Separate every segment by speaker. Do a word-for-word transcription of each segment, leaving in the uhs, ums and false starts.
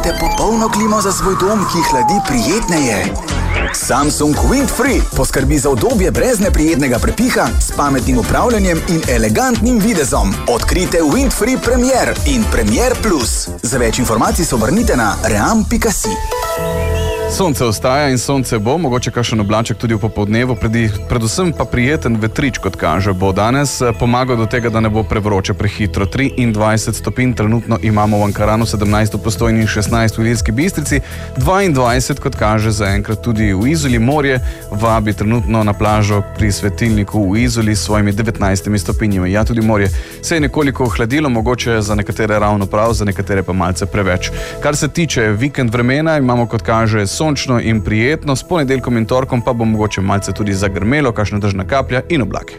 Speaker 1: potrebujete popolno klimo za svoj dom, ki hladi prijetneje? Samsung Windfree poskrbi za udobje brez neprijetnega prepiha, s pametnim upravljanjem in elegantnim videzom. Odkrite Windfree Premier in Premier Plus. Za več informacij se obrnite na ream pika si.
Speaker 2: Sonce ostaja in sonce bo, mogoče kakšen oblaček tudi v popoldnevu, predvsem pa prijeten vetrič, kot kaže, bo danes pomagal do tega, da ne bo prevroče prehitro. triindvajset stopinj trenutno imamo v Ankaranu, sedemnajst v Postojni in šestnajst v Ilirski Bistrici, dvaindvajset, kot kaže, zaenkrat tudi v Izoli. Morje vabi trenutno na plažo pri Svetilniku v Izoli s svojimi devetnajstimi stopinjami. Ja, tudi morje se je nekoliko ohladilo, mogoče za nekatere ravno prav, za nekatere pa malce preveč. Kar se tiče vikend vremena, imamo, kot kaže, sončno in prijetno, s ponedeljkom in torkom pa bo mogoče malce tudi zagrmelo, kakšna dežna kaplja in oblake.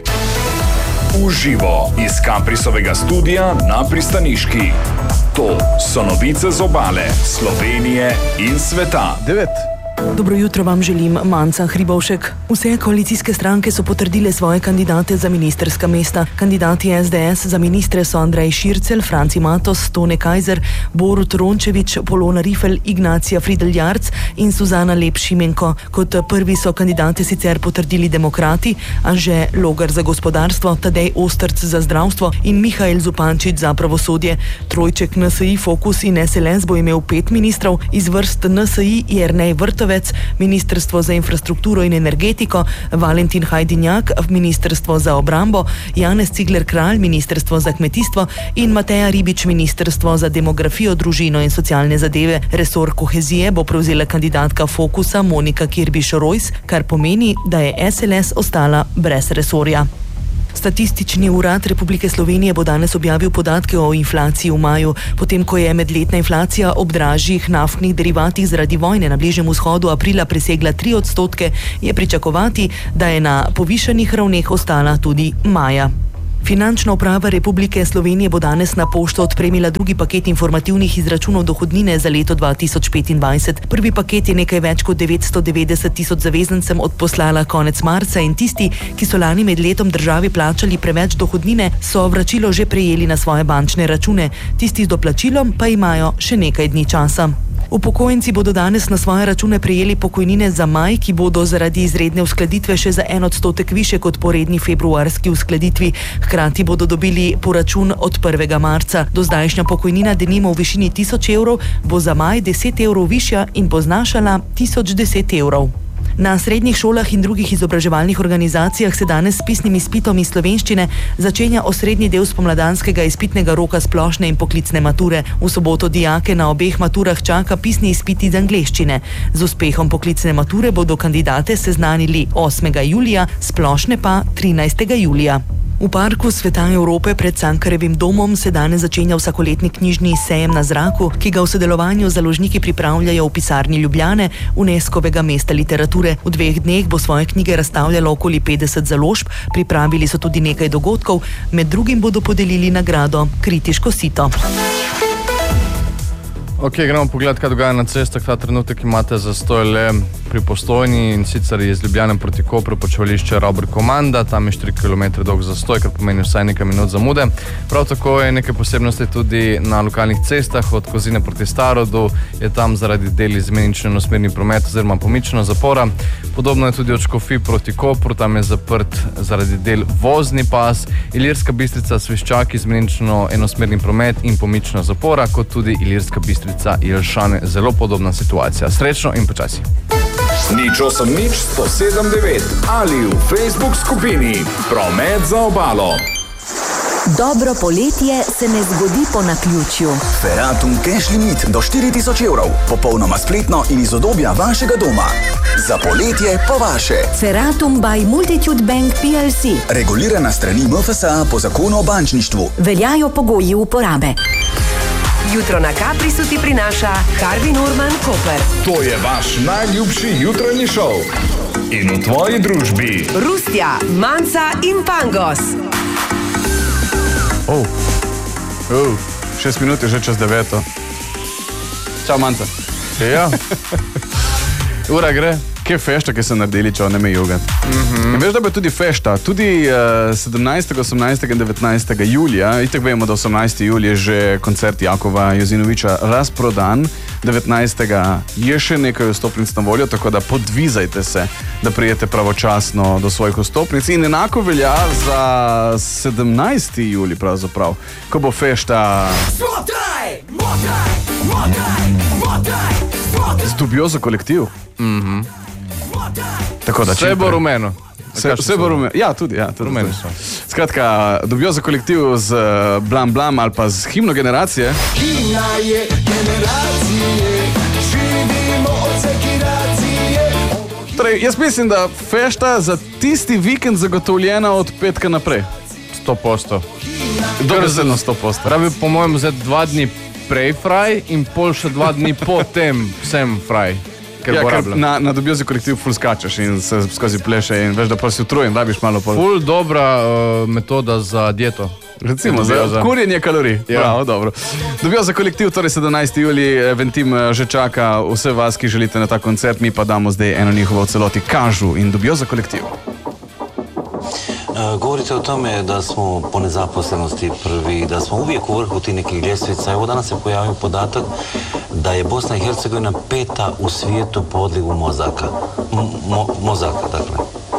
Speaker 3: Uživo iz Kaprisovega studija na Pristaniški. To so novice z obale, Slovenije in sveta.
Speaker 2: Devet.
Speaker 4: Dobro jutro vam želim, Manca Hribovšek. Vse koalicijske stranke so potrdile svoje kandidate za ministerska mesta. Kandidati es de es za ministre so Andrej Šircelj, Franci Matos, Tone Kajzer, Borut Rončević, Polona Rifel, Ignacija Fridelj-Jarc in Suzana Lep-Šimenko. Kot prvi so kandidate sicer potrdili demokrati, Anže Logar za gospodarstvo, Tadej Ostrc za zdravstvo in Mihael Zupančič za pravosodje. Trojček en es i, Fokus in es el es bo imel pet ministrov, iz vrst en es i Jernej Vrtovec, Ministrstvo za infrastrukturo in energetiko, Valentin Hajdinjak, Ministrstvo za obrambo, Janez Cigler-Kralj, Ministrstvo za kmetijstvo in Mateja Ribič, Ministrstvo za demografijo, družino in socialne zadeve. Resor kohezije bo prevzela kandidatka Fokusa Monika Kirbiš-Rojs, kar pomeni, da je es el es ostala brez resorja. Statistični urad Republike Slovenije bo danes objavil podatke o inflaciji v maju. Potem, ko je medletna inflacija ob dražjih naftnih derivatih zaradi vojne na Bližnjem vzhodu aprila presegla tri odstotke, je pričakovati, da je na povišanih ravneh ostala tudi maja. Finančna uprava Republike Slovenije bo danes na pošto odpremila drugi paket informativnih izračunov dohodnine za leto dva tisoč petindvajset. Prvi paket je nekaj več kot devetsto devetdeset tisoč zavezancem odposlala konec marca in tisti, ki so lani med letom državi plačali preveč dohodnine, so vračilo že prejeli na svoje bančne račune. Tisti z doplačilom pa imajo še nekaj dni časa. Upokojenci bodo danes na svoje račune prejeli pokojnine za maj, ki bodo zaradi izredne uskladitve še za en odstotek više kot po redni februarski uskladitvi. Hkrati bodo dobili poračun od prvega marca. Dozdajšnja pokojnina, denimo v višini tisoč evrov, bo za maj deset evrov višja in bo znašala tisoč deset evrov. Na srednjih šolah in drugih izobraževalnih organizacijah se danes s pisnim izpitom iz slovenščine začenja osrednji del spomladanskega izpitnega roka splošne in poklicne mature. V soboto dijake na obeh maturah čaka pisni izpit iz angleščine. Z uspehom poklicne mature bodo kandidate seznanili osmega julija, splošne pa trinajstega julija. V Parku Sveta Evrope pred Cankarjevim domom se danes začenja vsakoletni knjižni sejem na zraku, ki ga v sodelovanju z založniki pripravljajo v pisarni Ljubljane, UNESCO-vega mesta literature. V dveh dneh bo svoje knjige razstavljalo okoli petdeset založb, pripravili so tudi nekaj dogodkov, med drugim bodo podelili nagrado Kritiško sito.
Speaker 5: Ok, gremo pogled, kaj dogaja na cestah. Ta trenutek imate zastoj le pri Postojni in sicer iz Ljubljane proti Kopru počivališče Robert Komanda. Tam je štiri kilometre dolg zastoj, kar pomeni vsaj nekaj minut zamude. Prav tako je nekaj posebnosti tudi na lokalnih cestah. Od Kozine proti Starodu je tam zaradi del izmenično enosmerni promet oziroma pomično zapora. Podobno je tudi od Škofij proti Kopru, tam je zaprt zaradi del vozni pas. Ilirska Bistrica Sviščak izmenično enosmerni promet in pomična zapora, kot tudi Ilirska Bistrica Jelšane. Zelo podobna situacija. Srečno in počasi.
Speaker 3: Nič osem nič sto sedem devet ali v Facebook skupini Promet za obalo.
Speaker 6: Dobro poletje se ne zgodi po naključju.
Speaker 1: Feratum Cash Limit do štiri tisoč evrov. Popolnoma spletno in iz udobja vašega doma. Za poletje po vaše.
Speaker 6: Feratum by Multitude Bank P L C.
Speaker 1: Regulirana strani M F S A po zakonu o bančništvu.
Speaker 6: Veljajo pogoji uporabe.
Speaker 7: Jutro na Kaprisu ti prinaša Karvin Urman Koper.
Speaker 3: To je vaš najljubši jutranji šov. In v tvoji družbi
Speaker 7: Rustja, Manca in Pangos.
Speaker 2: Oh. Oh. Šest minut je že čez deveto. Čau, Manca.
Speaker 5: Ja.
Speaker 2: Ura gre. Kje fešta, ki so naredili, če ne me jogat. Mm-hmm. Veš, da bo tudi fešta. Tudi uh, sedemnajstega, osemnajstega in devetnajstega julija, itek vemo, da osemnajstega julija je že koncert Jakova Jozinoviča razprodan. devetnajstega je še nekaj vstopnic na voljo, tako da podvizajte se, da prijete pravočasno do svojih vstopnic. In enako velja za sedemnajsti julij pravzaprav, ko bo fešta z Dubiozo kolektiv.
Speaker 5: Mhm.
Speaker 2: Tako da
Speaker 5: Vse bo rumeno.
Speaker 2: Vse, vse bo rumeno. Ja, tudi. Ja, tudi
Speaker 5: rumeni so.
Speaker 2: Skratka, Dubiozo kolektiv z Blam Blam ali pa z himno generacije.
Speaker 8: Himna je generacije, živimo od vse generacije.
Speaker 2: Torej, jaz mislim, da fešta za tisti vikend zagotovljena od petka naprej.
Speaker 5: sto posto.
Speaker 2: Dobesedno sto posto.
Speaker 5: Rabi po mojem zdaj dva dni prej fraj in pol še dva dni potem vsem fraj. Ker
Speaker 2: ja,
Speaker 5: bo
Speaker 2: ker
Speaker 5: rabljen.
Speaker 2: na, na Dubiozo kolektiv ful skačeš in se skozi pleše in veš, da pa si utrujen, rabiš malo pol.
Speaker 5: Ful dobra uh, metoda za dieto.
Speaker 2: Recimo, za
Speaker 5: Dubioza.
Speaker 2: kurjenje kalorij.
Speaker 5: Ja.
Speaker 2: Bravo, dobro. Dubiozo kolektiv, torej sedemnajsti julij, Ventim že čaka vse vas, ki želite na ta koncert, mi pa damo zdaj eno njihovo v celoti, Kažu in Dubiozo kolektiv.
Speaker 9: Govorite o tome da smo po nezaposlenosti prvi, da smo uvijek u vrhu tih nekih ljestvica. Evo danas se pojavio podatak da je Bosna i Hercegovina peta u svijetu po odlivu mozaka. Mo, mozaka, dakle.